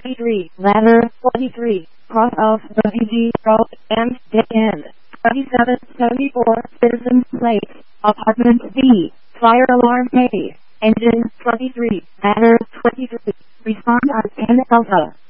23, ladder 43, cross of the VG Road and dead end. 2774, Citizens Place, Apartment B, Fire Alarm A, Engine 23, ladder 23, respond on 10 Alpha.